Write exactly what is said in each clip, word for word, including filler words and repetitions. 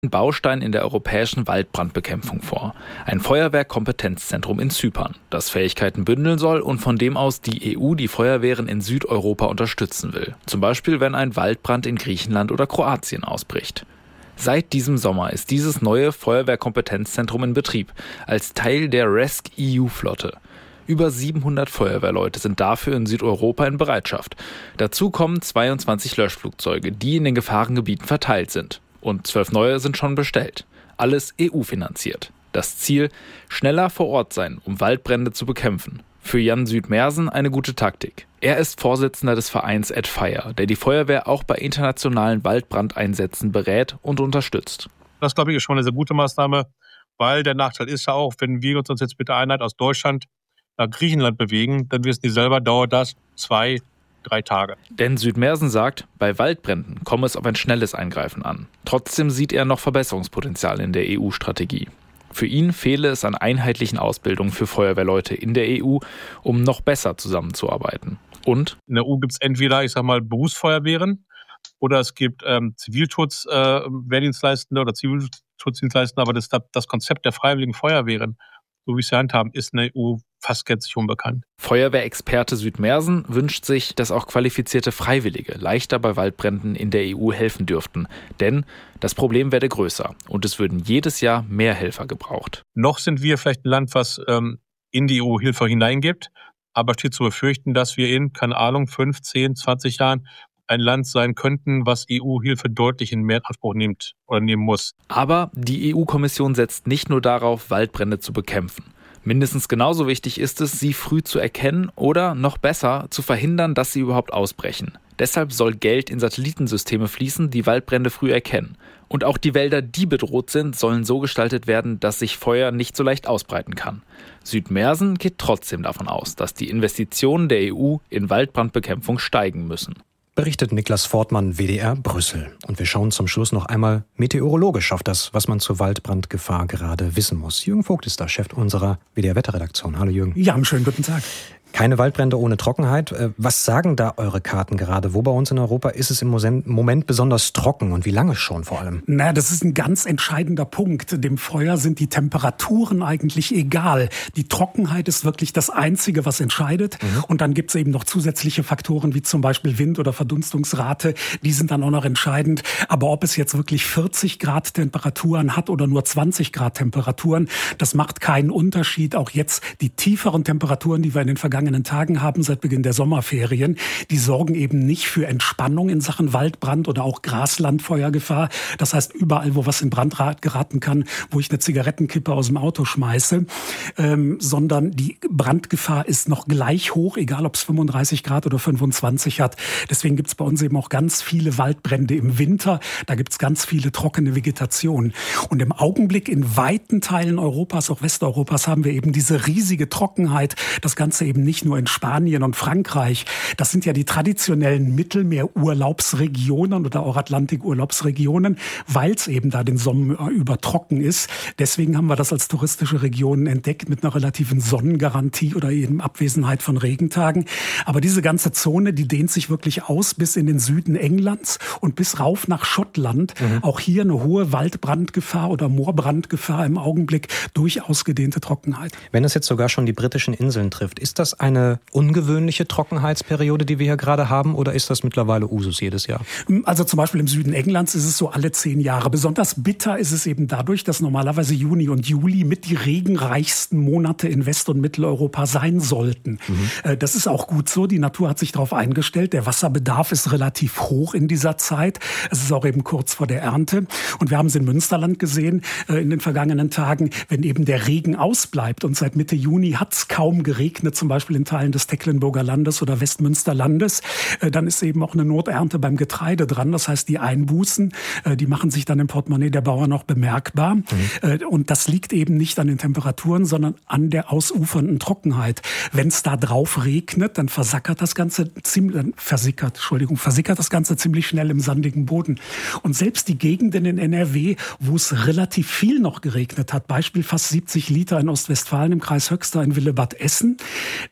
Baustein in der europäischen Waldbrandbekämpfung vor. Ein Feuerwehrkompetenzzentrum in Zypern, das Fähigkeiten bündeln soll und von dem aus die E U die Feuerwehren in Südeuropa unterstützen will. Zum Beispiel, wenn ein Waldbrand in Griechenland oder Kroatien ausbricht. Seit diesem Sommer ist dieses neue Feuerwehrkompetenzzentrum in Betrieb, als Teil der RESC-E U-Flotte. Über siebenhundert Feuerwehrleute sind dafür in Südeuropa in Bereitschaft. Dazu kommen zweiundzwanzig Löschflugzeuge, die in den Gefahrengebieten verteilt sind. Und zwölf neue sind schon bestellt. Alles E U-finanziert. Das Ziel: schneller vor Ort sein, um Waldbrände zu bekämpfen. Für Jan Südmersen eine gute Taktik. Er ist Vorsitzender des Vereins At Fire, der die Feuerwehr auch bei internationalen Waldbrandeinsätzen berät und unterstützt. Das, glaube ich, ist schon eine sehr gute Maßnahme, weil der Nachteil ist ja auch, wenn wir uns jetzt mit der Einheit aus Deutschland nach Griechenland bewegen, dann wissen die selber, dauert das zwei, drei Tage. Denn Südmersen sagt, bei Waldbränden komme es auf ein schnelles Eingreifen an. Trotzdem sieht er noch Verbesserungspotenzial in der E U-Strategie. Für ihn fehle es an einheitlichen Ausbildungen für Feuerwehrleute in der E U, um noch besser zusammenzuarbeiten. Und? In der E U gibt es entweder, ich sag mal, Berufsfeuerwehren oder es gibt ähm, Zivilschutzwehrdienstleistende äh, oder Zivilschutzdienstleistende, aber das, das Konzept der freiwilligen Feuerwehren, so wie es sie handhaben, ist in der E U fast gänzlich unbekannt. Feuerwehrexperte Südmersen wünscht sich, dass auch qualifizierte Freiwillige leichter bei Waldbränden in der E U helfen dürften. Denn das Problem werde größer und es würden jedes Jahr mehr Helfer gebraucht. Noch sind wir vielleicht ein Land, was ähm, in die E U Hilfe hineingibt, aber steht zu befürchten, dass wir in, keine Ahnung, fünf, zehn, zwanzig Jahren ein Land sein könnten, was E U-Hilfe deutlich in mehr Anspruch nimmt oder nehmen muss. Aber die E U-Kommission setzt nicht nur darauf, Waldbrände zu bekämpfen. Mindestens genauso wichtig ist es, sie früh zu erkennen oder, noch besser, zu verhindern, dass sie überhaupt ausbrechen. Deshalb soll Geld in Satellitensysteme fließen, die Waldbrände früh erkennen. Und auch die Wälder, die bedroht sind, sollen so gestaltet werden, dass sich Feuer nicht so leicht ausbreiten kann. Südmersen geht trotzdem davon aus, dass die Investitionen der E U in Waldbrandbekämpfung steigen müssen. Berichtet Niklas Fortmann, W D R Brüssel. Und wir schauen zum Schluss noch einmal meteorologisch auf das, was man zur Waldbrandgefahr gerade wissen muss. Jürgen Vogt ist da, Chef unserer W D R-Wetterredaktion. Hallo Jürgen. Ja, einen schönen guten Tag. Keine Waldbrände ohne Trockenheit. Was sagen da eure Karten gerade? Wo bei uns in Europa ist es im Moment besonders trocken und wie lange schon vor allem? Na, das ist ein ganz entscheidender Punkt. Dem Feuer sind die Temperaturen eigentlich egal. Die Trockenheit ist wirklich das Einzige, was entscheidet. Mhm. Und dann gibt es eben noch zusätzliche Faktoren wie zum Beispiel Wind oder Verdunstungsrate. Die sind dann auch noch entscheidend. Aber ob es jetzt wirklich vierzig Grad Temperaturen hat oder nur zwanzig Grad Temperaturen, das macht keinen Unterschied. Auch jetzt die tieferen Temperaturen, die wir in den vergangenen Tagen haben, seit Beginn der Sommerferien, die sorgen eben nicht für Entspannung in Sachen Waldbrand oder auch Graslandfeuergefahr. Das heißt, überall, wo was in Brand geraten kann, wo ich eine Zigarettenkippe aus dem Auto schmeiße, ähm, sondern die Brandgefahr ist noch gleich hoch, egal ob es fünfunddreißig Grad oder fünfundzwanzig hat. Deswegen gibt es bei uns eben auch ganz viele Waldbrände im Winter. Da gibt es ganz viele trockene Vegetation. Und im Augenblick in weiten Teilen Europas, auch Westeuropas, haben wir eben diese riesige Trockenheit. Das Ganze eben nicht nur in Spanien und Frankreich. Das sind ja die traditionellen Mittelmeer-Urlaubsregionen oder auch Atlantik-Urlaubsregionen, weil es eben da den Sommer über trocken ist. Deswegen haben wir das als touristische Regionen entdeckt mit einer relativen Sonnengarantie oder eben Abwesenheit von Regentagen. Aber diese ganze Zone, die dehnt sich wirklich aus bis in den Süden Englands und bis rauf nach Schottland. Mhm. Auch hier eine hohe Waldbrandgefahr oder Moorbrandgefahr im Augenblick durch ausgedehnte Trockenheit. Wenn es jetzt sogar schon die britischen Inseln trifft, ist das eine ungewöhnliche Trockenheitsperiode, die wir hier gerade haben, oder ist das mittlerweile Usus jedes Jahr? Also zum Beispiel im Süden Englands ist es so alle zehn Jahre. Besonders bitter ist es eben dadurch, dass normalerweise Juni und Juli mit die regenreichsten Monate in West- und Mitteleuropa sein sollten. Mhm. Das ist auch gut so. Die Natur hat sich darauf eingestellt. Der Wasserbedarf ist relativ hoch in dieser Zeit. Es ist auch eben kurz vor der Ernte. Und wir haben es in Münsterland gesehen in den vergangenen Tagen, wenn eben der Regen ausbleibt und seit Mitte Juni hat es kaum geregnet, zum Beispiel in Teilen des Tecklenburger Landes oder Westmünsterlandes, dann ist eben auch eine Noternte beim Getreide dran. Das heißt, die Einbußen, die machen sich dann im Portemonnaie der Bauern noch bemerkbar. Mhm. Und das liegt eben nicht an den Temperaturen, sondern an der ausufernden Trockenheit. Wenn es da drauf regnet, dann versackert das Ganze ziemlich, versickert, Entschuldigung, versickert das Ganze ziemlich schnell im sandigen Boden. Und selbst die Gegenden in N R W, wo es relativ viel noch geregnet hat, Beispiel fast siebzig Liter in Ostwestfalen im Kreis Höxter in Willebadessen,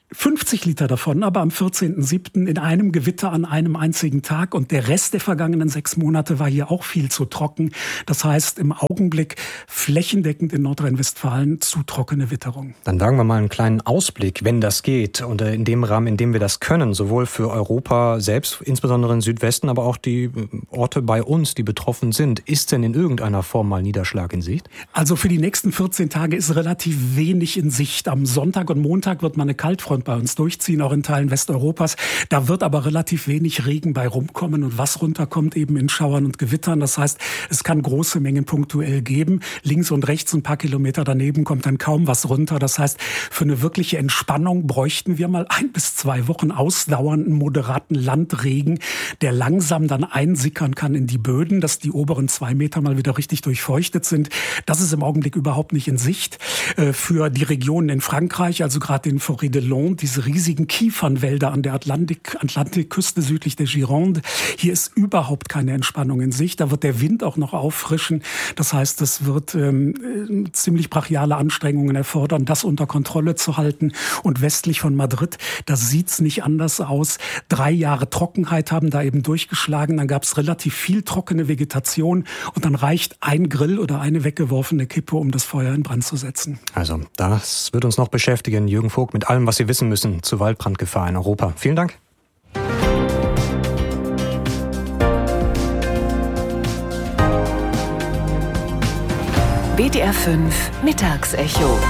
fünfzig Liter davon, aber am vierzehnten siebten in einem Gewitter an einem einzigen Tag. Und der Rest der vergangenen sechs Monate war hier auch viel zu trocken. Das heißt, im Augenblick flächendeckend in Nordrhein-Westfalen zu trockene Witterung. Dann wagen wir mal einen kleinen Ausblick, wenn das geht. Und in dem Rahmen, in dem wir das können, sowohl für Europa selbst, insbesondere im Südwesten, aber auch die Orte bei uns, die betroffen sind. Ist denn in irgendeiner Form mal Niederschlag in Sicht? Also für die nächsten vierzehn Tage ist relativ wenig in Sicht. Am Sonntag und Montag wird mal eine Kaltfront bei uns durchziehen, auch in Teilen Westeuropas. Da wird aber relativ wenig Regen bei rumkommen und was runterkommt eben in Schauern und Gewittern. Das heißt, es kann große Mengen punktuell geben. Links und rechts ein paar Kilometer daneben kommt dann kaum was runter. Das heißt, für eine wirkliche Entspannung bräuchten wir mal ein bis zwei Wochen ausdauernden, moderaten Landregen, der langsam dann einsickern kann in die Böden, dass die oberen zwei Meter mal wieder richtig durchfeuchtet sind. Das ist im Augenblick überhaupt nicht in Sicht. Für die Regionen in Frankreich, also gerade in Forêt-de-Landes, diese riesigen Kiefernwälder an der Atlantik, Atlantikküste südlich der Gironde. Hier ist überhaupt keine Entspannung in Sicht. Da wird der Wind auch noch auffrischen. Das heißt, es wird ähm, ziemlich brachiale Anstrengungen erfordern, das unter Kontrolle zu halten. Und westlich von Madrid, da sieht's nicht anders aus. Drei Jahre Trockenheit haben da eben durchgeschlagen. Dann gab's relativ viel trockene Vegetation. Und dann reicht ein Grill oder eine weggeworfene Kippe, um das Feuer in Brand zu setzen. Also, das wird uns noch beschäftigen. Jürgen Vogt mit allem, was Sie wissen müssen zur Waldbrandgefahr in Europa. Vielen Dank. B D R fünf Mittagsecho.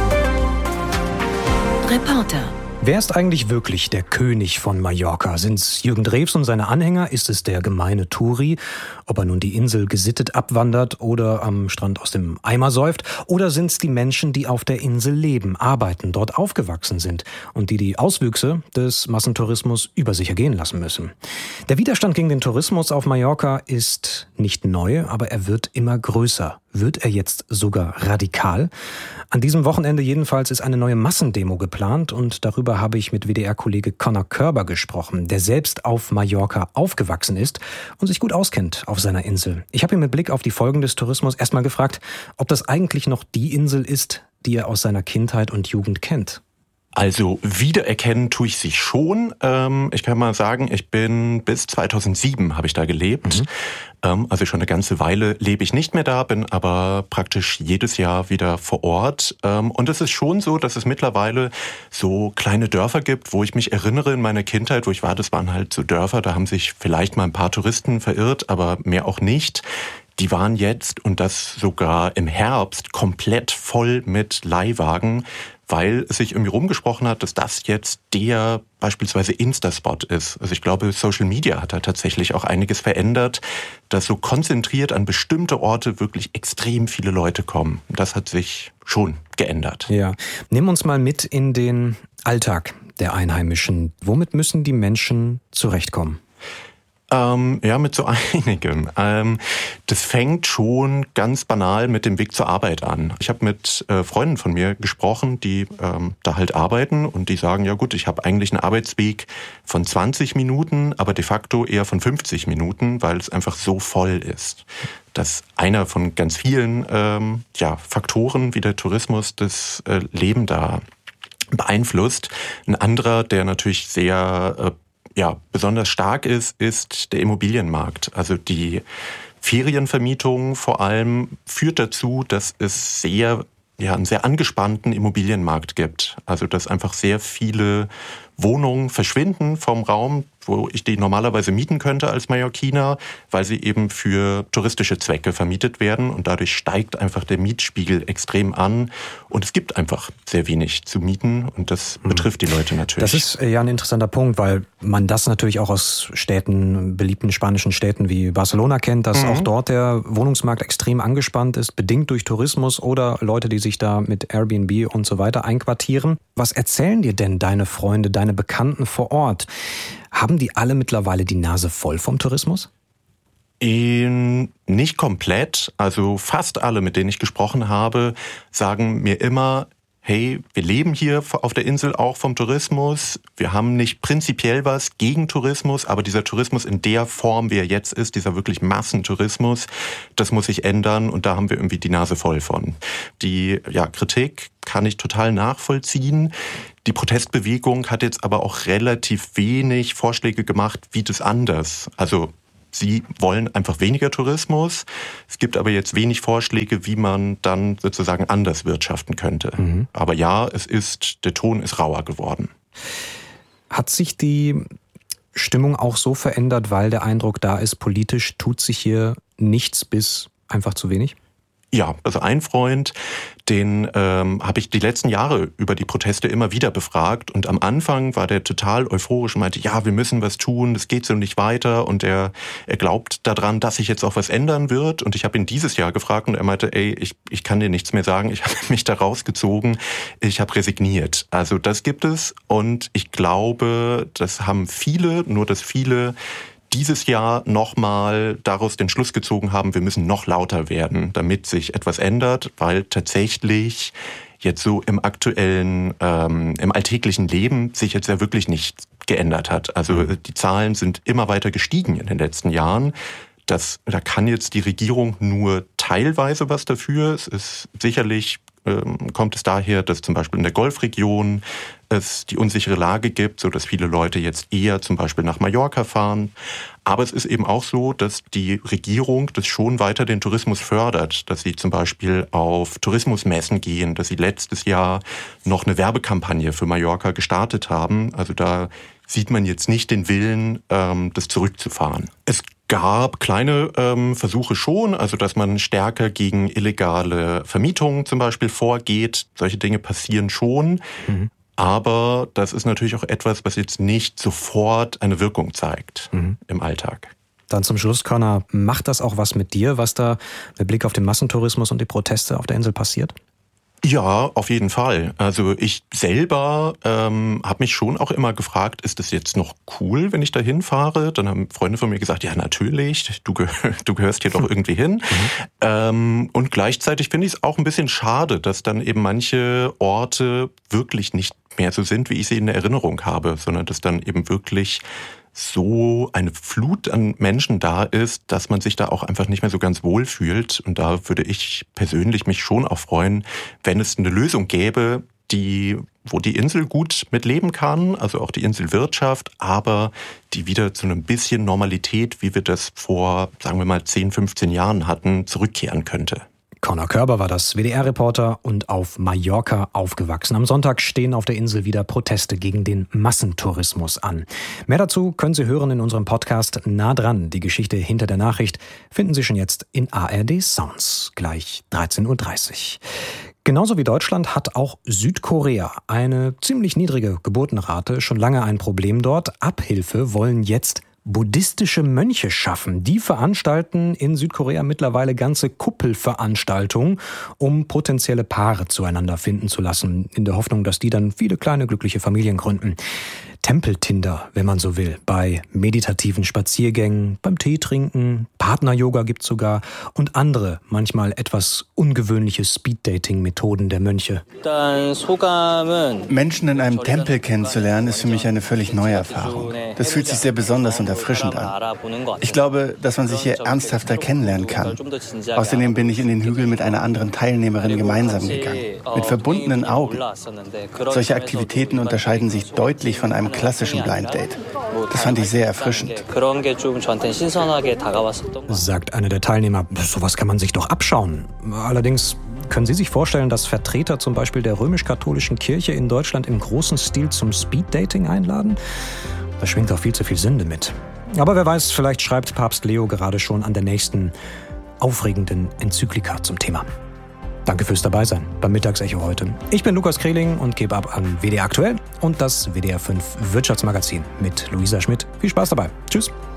Reporter. Wer ist eigentlich wirklich der König von Mallorca? Sind's Jürgen Drews und seine Anhänger? Ist es der gemeine Touri? Ob er nun die Insel gesittet abwandert oder am Strand aus dem Eimer säuft? Oder sind's die Menschen, die auf der Insel leben, arbeiten, dort aufgewachsen sind und die die Auswüchse des Massentourismus über sich ergehen lassen müssen? Der Widerstand gegen den Tourismus auf Mallorca ist nicht neu, aber er wird immer größer. Wird er jetzt sogar radikal? An diesem Wochenende jedenfalls ist eine neue Massendemo geplant und darüber habe ich mit W D R-Kollege Conor Körber gesprochen, der selbst auf Mallorca aufgewachsen ist und sich gut auskennt auf seiner Insel. Ich habe ihn mit Blick auf die Folgen des Tourismus erstmal gefragt, ob das eigentlich noch die Insel ist, die er aus seiner Kindheit und Jugend kennt. Also wiedererkennen tue ich sie schon. Ähm, ich kann mal sagen, ich bin bis zweitausendsieben habe ich da gelebt. Mhm. Ähm, also schon eine ganze Weile lebe ich nicht mehr da, bin aber praktisch jedes Jahr wieder vor Ort. Ähm, und es ist schon so, dass es mittlerweile so kleine Dörfer gibt, wo ich mich erinnere in meiner Kindheit, wo ich war, das waren halt so Dörfer, da haben sich vielleicht mal ein paar Touristen verirrt, aber mehr auch nicht. Die waren jetzt, und das sogar im Herbst, komplett voll mit Leihwagen, weil es sich irgendwie rumgesprochen hat, dass das jetzt der beispielsweise Insta-Spot ist. Also ich glaube, Social Media hat da tatsächlich auch einiges verändert, dass so konzentriert an bestimmte Orte wirklich extrem viele Leute kommen. Das hat sich schon geändert. Ja, nimm uns mal mit in den Alltag der Einheimischen. Womit müssen die Menschen zurechtkommen? Ähm, ja, mit so einigem. Ähm, das fängt schon ganz banal mit dem Weg zur Arbeit an. Ich habe mit äh, Freunden von mir gesprochen, die ähm, da halt arbeiten und die sagen, ja gut, ich habe eigentlich einen Arbeitsweg von zwanzig Minuten, aber de facto eher von fünfzig Minuten, weil es einfach so voll ist. Das ist einer von ganz vielen ähm, ja, Faktoren, wie der Tourismus das äh, Leben da beeinflusst. Ein anderer, der natürlich sehr äh, ja, besonders stark ist, ist der Immobilienmarkt. Also die Ferienvermietung vor allem führt dazu, dass es sehr, ja, einen sehr angespannten Immobilienmarkt gibt. Also dass einfach sehr viele Wohnungen verschwinden vom Raum, wo ich die normalerweise mieten könnte als Mallorquiner, weil sie eben für touristische Zwecke vermietet werden und dadurch steigt einfach der Mietspiegel extrem an und es gibt einfach sehr wenig zu mieten und das betrifft die Leute natürlich. Das ist ja ein interessanter Punkt, weil man das natürlich auch aus Städten, beliebten spanischen Städten wie Barcelona kennt, dass mhm. auch dort der Wohnungsmarkt extrem angespannt ist, bedingt durch Tourismus oder Leute, die sich da mit Airbnb und so weiter einquartieren. Was erzählen dir denn deine Freunde, deine Bekannten vor Ort? Haben die alle mittlerweile die Nase voll vom Tourismus? In, nicht komplett. Also fast alle, mit denen ich gesprochen habe, sagen mir immer, hey, wir leben hier auf der Insel auch vom Tourismus. Wir haben nicht prinzipiell was gegen Tourismus, aber dieser Tourismus in der Form, wie er jetzt ist, dieser wirklich Massentourismus, das muss sich ändern und da haben wir irgendwie die Nase voll von. Die ja, Kritik kann ich total nachvollziehen. Die Protestbewegung hat jetzt aber auch relativ wenig Vorschläge gemacht, wie das anders. Also sie wollen einfach weniger Tourismus. Es gibt aber jetzt wenig Vorschläge, wie man dann sozusagen anders wirtschaften könnte. Mhm. Aber ja, es ist, der Ton ist rauer geworden. Hat sich die Stimmung auch so verändert, weil der Eindruck da ist, politisch tut sich hier nichts bis einfach zu wenig? Ja, also ein Freund, den ähm, habe ich die letzten Jahre über die Proteste immer wieder befragt und am Anfang war der total euphorisch und meinte, ja, wir müssen was tun, das geht so nicht weiter und er, er glaubt daran, dass sich jetzt auch was ändern wird und ich habe ihn dieses Jahr gefragt und er meinte, ey, ich, ich kann dir nichts mehr sagen, ich habe mich da rausgezogen, ich habe resigniert. Also das gibt es und ich glaube, das haben viele, nur dass viele dieses Jahr nochmal daraus den Schluss gezogen haben, wir müssen noch lauter werden, damit sich etwas ändert, weil tatsächlich jetzt so im aktuellen, ähm, im alltäglichen Leben sich jetzt ja wirklich nichts geändert hat. Also die Zahlen sind immer weiter gestiegen in den letzten Jahren. Das, da kann jetzt die Regierung nur teilweise was dafür. Es ist sicherlich, ähm, kommt es daher, dass zum Beispiel in der Golfregion es die unsichere Lage gibt, so dass viele Leute jetzt eher zum Beispiel nach Mallorca fahren. Aber es ist eben auch so, dass die Regierung das schon weiter den Tourismus fördert, dass sie zum Beispiel auf Tourismusmessen gehen, dass sie letztes Jahr noch eine Werbekampagne für Mallorca gestartet haben. Also da sieht man jetzt nicht den Willen, das zurückzufahren. Es gab kleine ähm, Versuche schon, also dass man stärker gegen illegale Vermietungen zum Beispiel vorgeht. Solche Dinge passieren schon. Mhm. Aber das ist natürlich auch etwas, was jetzt nicht sofort eine Wirkung zeigt mhm. im Alltag. Dann zum Schluss, Connor, macht das auch was mit dir, was da mit Blick auf den Massentourismus und die Proteste auf der Insel passiert? Ja, auf jeden Fall. Also ich selber ähm, habe mich schon auch immer gefragt, ist es jetzt noch cool, wenn ich da hinfahre? Dann haben Freunde von mir gesagt, ja natürlich, du, geh- du gehörst hier doch irgendwie hin. Mhm. Ähm, und gleichzeitig finde ich es auch ein bisschen schade, dass dann eben manche Orte wirklich nicht mehr so sind, wie ich sie in der Erinnerung habe, sondern dass dann eben wirklich so eine Flut an Menschen da ist, dass man sich da auch einfach nicht mehr so ganz wohl fühlt. Und da würde ich persönlich mich schon auch freuen, wenn es eine Lösung gäbe, die, wo die Insel gut mit leben kann, also auch die Inselwirtschaft, aber die wieder zu einem bisschen Normalität, wie wir das vor, sagen wir mal, zehn, fünfzehn Jahren hatten, zurückkehren könnte. Connor Körber war das W D R-Reporter und auf Mallorca aufgewachsen. Am Sonntag stehen auf der Insel wieder Proteste gegen den Massentourismus an. Mehr dazu können Sie hören in unserem Podcast Nah dran. Die Geschichte hinter der Nachricht finden Sie schon jetzt in A R D Sounds, gleich dreizehn Uhr dreißig. Genauso wie Deutschland hat auch Südkorea eine ziemlich niedrige Geburtenrate, schon lange ein Problem dort. Abhilfe wollen jetzt buddhistische Mönche schaffen. Die veranstalten in Südkorea mittlerweile ganze Kuppelveranstaltungen, um potenzielle Paare zueinander finden zu lassen, in der Hoffnung, dass die dann viele kleine glückliche Familien gründen. Tempeltinder, wenn man so will, bei meditativen Spaziergängen, beim Tee trinken, Partner-Yoga gibt's sogar und andere, manchmal etwas ungewöhnliche Speed-Dating-Methoden der Mönche. Menschen in einem Tempel kennenzulernen, ist für mich eine völlig neue Erfahrung. Das fühlt sich sehr besonders und erfrischend an. Ich glaube, dass man sich hier ernsthafter kennenlernen kann. Außerdem bin ich in den Hügel mit einer anderen Teilnehmerin gemeinsam gegangen, mit verbundenen Augen. Solche Aktivitäten unterscheiden sich deutlich von einem klassischen Blind Date. Das fand ich sehr erfrischend. Sagt einer der Teilnehmer, sowas kann man sich doch abschauen. Allerdings können Sie sich vorstellen, dass Vertreter zum Beispiel der römisch-katholischen Kirche in Deutschland im großen Stil zum Speed-Dating einladen? Da schwingt auch viel zu viel Sünde mit. Aber wer weiß, vielleicht schreibt Papst Leo gerade schon an der nächsten aufregenden Enzyklika zum Thema. Danke fürs Dabeisein beim Mittagsecho heute. Ich bin Lukas Kreling und gebe ab an W D R Aktuell und das W D R fünf Wirtschaftsmagazin mit Luisa Schmidt. Viel Spaß dabei. Tschüss.